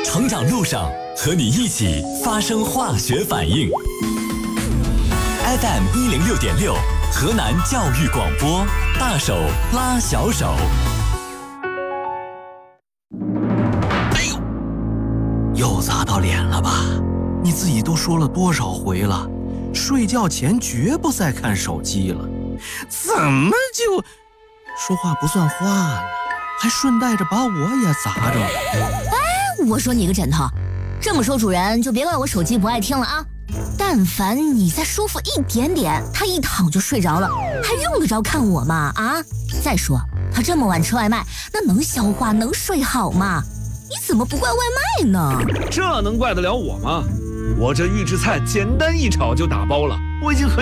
成长路上和你一起发生化学反应。FM106.6，河南教育广播，大手拉小手。 哎呦，又砸到脸了吧？你自己都说了多少回了，睡觉前绝不再看手机了，怎么就说话不算话呢？还顺带着把我也砸着了。 哎，我说你个枕头，这么说主人就别怪我手机不爱听了啊。但凡你再舒服一点点，他一躺就睡着了，还用得着看我吗？啊！再说他这么晚吃外卖，那能消化能睡好吗？你怎么不怪外卖呢？ 这能怪得了我吗？我这预制菜简单一炒就打包了，我已经很